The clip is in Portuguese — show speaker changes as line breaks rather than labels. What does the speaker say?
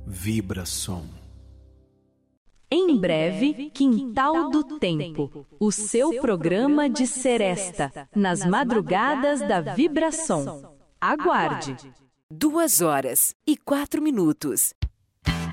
Vibração.
Em breve, Quintal do Tempo, o seu programa de seresta, nas madrugadas da vibração. Aguarde.
2 horas e 4 minutos.